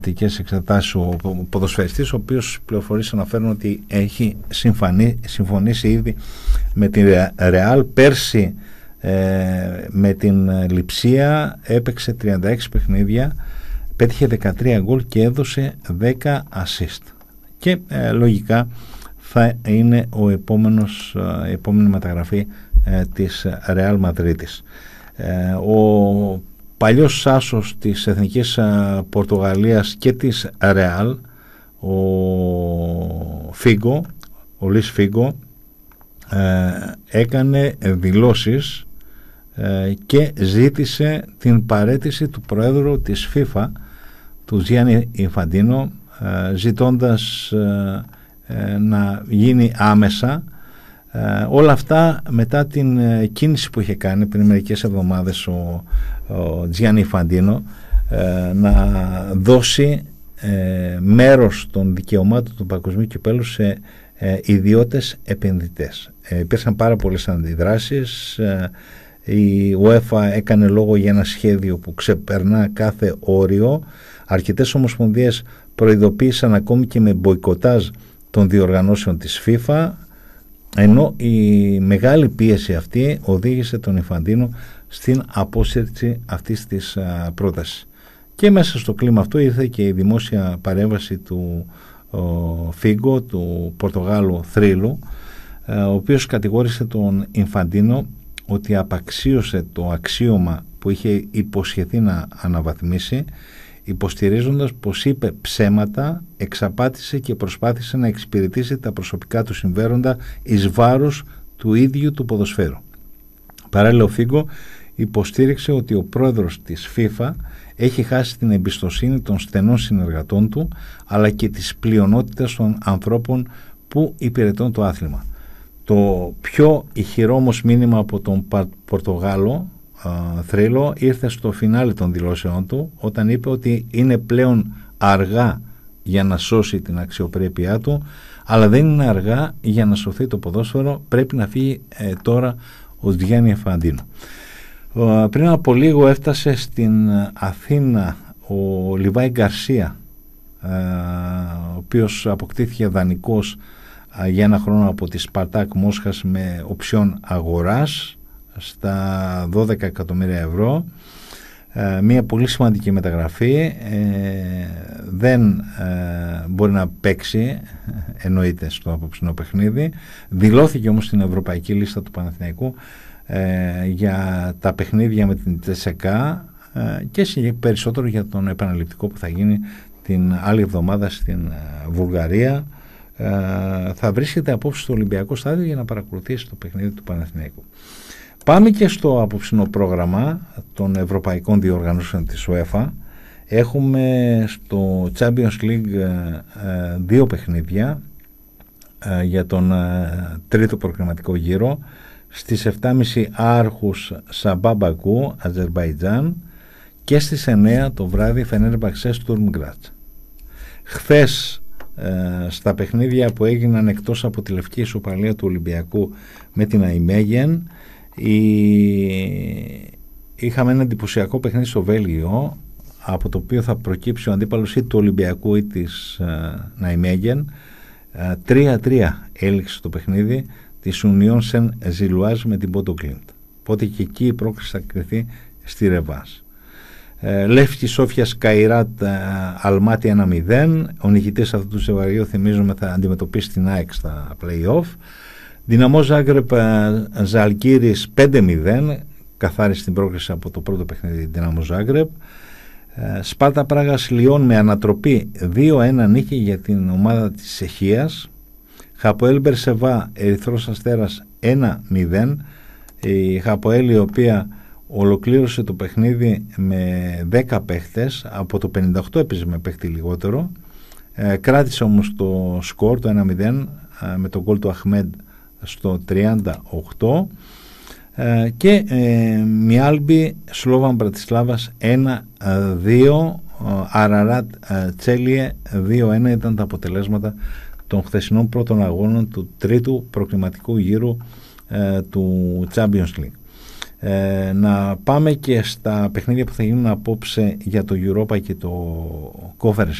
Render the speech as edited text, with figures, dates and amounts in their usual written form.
εξετάσεις ο ποδοσφαιριστής, ο οποίος πληροφορίες αναφέρουν ότι έχει συμφωνήσει ήδη με την Ρεάλ. Πέρσι με την Λιψία έπαιξε 36 παιχνίδια, πέτυχε 13 γκολ και έδωσε 10 assist και λογικά θα είναι η επόμενη μεταγραφή της Ρεάλ Μαδρίτης. Ο παλιός άσος της Εθνικής Πορτογαλίας και της Ρεάλ, ο Λουίς Φίγκο, έκανε δηλώσεις και ζήτησε την παραίτηση του Προέδρου της FIFA, του Τζιάννι Ινφαντίνο, ζητώντας να γίνει άμεσα. Όλα αυτά μετά την κίνηση που είχε κάνει πριν μερικές εβδομάδες ο Τζιάννι Ινφαντίνο να δώσει μέρος των δικαιωμάτων του παγκοσμίου κυπέλλου σε ιδιώτες επενδυτές. Υπήρξαν πάρα πολλές αντιδράσεις. Η UEFA έκανε λόγο για ένα σχέδιο που ξεπερνά κάθε όριο. Αρκετές ομοσπονδίες προειδοποίησαν ακόμη και με μποϊκοτάζ των διοργανώσεων της FIFA, ενώ η μεγάλη πίεση αυτή οδήγησε τον Ινφαντίνο στην απόσυρση αυτής της πρότασης. Και μέσα στο κλίμα αυτό ήρθε και η δημόσια παρέμβαση του Φίγκο, του Πορτογάλου θρύλου, ο οποίος κατηγόρησε τον Ινφαντίνο ότι απαξίωσε το αξίωμα που είχε υποσχεθεί να αναβαθμίσει, υποστηρίζοντας πως είπε ψέματα, εξαπάτησε και προσπάθησε να εξυπηρετήσει τα προσωπικά του συμφέροντα εις βάρος του ίδιου του ποδοσφαίρου. Παράλληλα, ο Φίγκο υποστήριξε ότι ο πρόεδρος της FIFA έχει χάσει την εμπιστοσύνη των στενών συνεργατών του, αλλά και της πλειονότητας των ανθρώπων που υπηρετούν το άθλημα. Το πιο ηχηρό όμως μήνυμα από τον Πορτογάλο θρύλο ήρθε στο φινάλε των δηλώσεών του, όταν είπε ότι είναι πλέον αργά για να σώσει την αξιοπρέπειά του, αλλά δεν είναι αργά για να σωθεί το ποδόσφαιρο. Πρέπει να φύγει τώρα ο Τζιάννι Ινφαντίνο. Πριν από λίγο έφτασε στην Αθήνα ο Λιβάη Γκαρσία, ο οποίος αποκτήθηκε δανεικός για ένα χρόνο από τη Σπαρτάκ Μόσχας με οψιόν αγοράς στα 12 εκατομμύρια ευρώ. Μια πολύ σημαντική μεταγραφή. Δεν μπορεί να παίξει, εννοείται, στο απόψινό παιχνίδι. Δηλώθηκε όμως στην ευρωπαϊκή λίστα του Παναθηναϊκού για τα παιχνίδια με την ΤΣΕΚΑ και περισσότερο για τον επαναληπτικό που θα γίνει την άλλη εβδομάδα στην Βουλγαρία. Θα βρίσκεται απόψε στο Ολυμπιακό στάδιο για να παρακολουθήσει το παιχνίδι του Παναθηναϊκού. Πάμε και στο απόψινό πρόγραμμα των ευρωπαϊκών διοργανώσεων της UEFA. Έχουμε στο Champions League 2 παιχνίδια για τον τρίτο προκριματικό γύρο. Στις 7.30 Άρχους Σαμπά Μπακού, Αζερβαϊτζάν, και στις 9 το βράδυ Φενέρμπαξε Στουρμ Γκράτς. Χθες στα παιχνίδια που έγιναν εκτός από τη λευκή ισοπαλία του Ολυμπιακού με την Αϊμέγεν, είχαμε ένα εντυπωσιακό παιχνίδι στο Βέλγιο, από το οποίο θα προκύψει ο αντίπαλος ή του Ολυμπιακού ή της Ναϊμέγεν. 3-3 έληξε το παιχνίδι της Union Saint-Gilloise με την Πόντο Κλίντ. Οπότε και εκεί η πρόκριση θα κρυθεί στη ρεβάνς. Λεύκη Σόφια Σκαϊράτ Αλμάτι 1-0. Ο νικητής αυτού του ζευγαριού, θυμίζουμε, θα αντιμετωπίσει την ΑΕΚ στα play-off. Δυναμό Ζάγκρεπ Ζαλγκύρης 5-0, καθάρισε την πρόκριση από το πρώτο παιχνίδι Δυναμό Ζάγκρεπ. Σπάρτα Πράγας Λιόν με ανατροπή 2-1 νίκη για την ομάδα της Τσεχίας. Χαποέλ Μπερσεβά Ερυθρός Αστέρας 1-0. Η Χαποέλ, η οποία ολοκλήρωσε το παιχνίδι με 10 παίχτες, από το 58 έπαιζε με παίχτη λιγότερο, κράτησε όμως το σκορ, το 1-0, με τον γκολ του Αχμέντ στο 38, και Μιάλμπι Σλόβαν Μπρατισλάβας 1-2, Αραράτ Τσέλιε 2-1 ήταν τα αποτελέσματα των χθεσινών πρώτων αγώνων του τρίτου προκριματικού γύρου του Champions League. Να πάμε και στα παιχνίδια που θα γίνουν απόψε για το Europa και το Conference